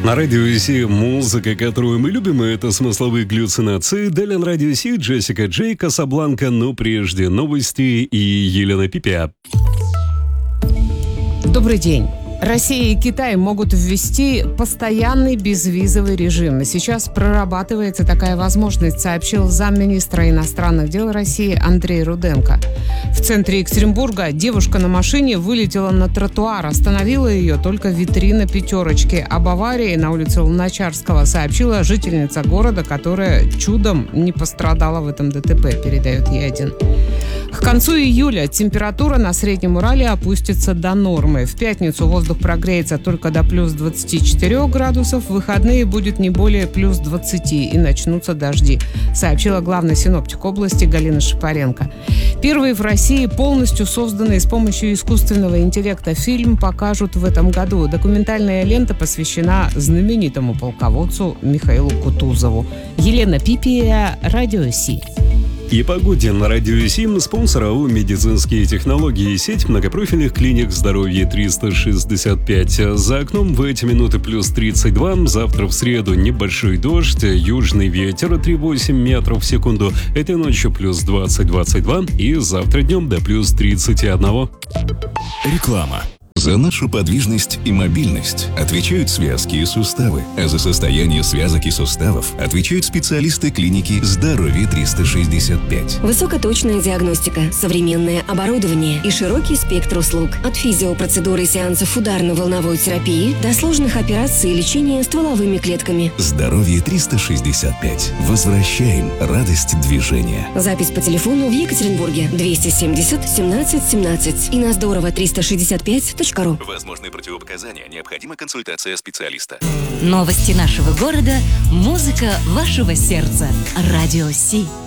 На радио Си музыка, которую мы любим, это смысловые галлюцинации. Далее на радио Си Джессика Джей, Касабланка, но прежде новости и Елена Пипя. Добрый день. Россия и Китай могут ввести постоянный безвизовый режим. И сейчас прорабатывается такая возможность, сообщил замминистра иностранных дел России Андрей Руденко. В центре Екатеринбурга девушка на машине вылетела на тротуар. Остановила ее только витрина пятерочки. Об аварии на улице Луначарского сообщила жительница города, которая чудом не пострадала в этом ДТП, передает Е1. К концу июля температура на Среднем Урале опустится до нормы. В пятницу воздух прогреется только до плюс 24 градусов. В выходные будет не более плюс 20 и начнутся дожди, сообщила главный синоптик области Галина Шапаренко. Первый в России полностью созданный с помощью искусственного интеллекта фильм покажут в этом году. Документальная лента посвящена знаменитому полководцу Михаилу Кутузову. Елена Пипия, Радио Си. И погоде на радио СИМ спонсор АО «Медицинские технологии», сеть многопрофильных клиник здоровья 365. За окном в эти минуты плюс 32. Завтра в среду небольшой дождь, южный ветер 3,8 метров в секунду. Этой ночью плюс 20-22 и завтра днем до плюс 31. Реклама. За нашу подвижность и мобильность отвечают связки и суставы, а за состояние связок и суставов отвечают специалисты клиники «Здоровье 365». Высокоточная диагностика, современное оборудование и широкий спектр услуг. От физиопроцедуры и сеансов ударно-волновой терапии до сложных операций и лечения стволовыми клетками. «Здоровье 365». Возвращаем радость движения. Запись по телефону в Екатеринбурге 270 17 17 и на Здорово 365.ру. Возможны противопоказания, необходима консультация специалиста. Новости нашего города, музыка вашего сердца. Радио Си.